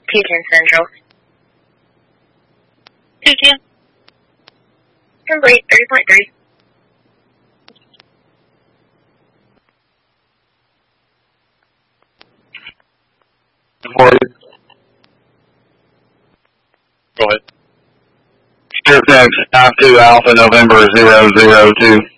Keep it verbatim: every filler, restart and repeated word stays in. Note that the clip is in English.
T ten Central. T ten. Complete, thirty point three. For you. Go ahead. Fairfax five two Alpha November zero zero two.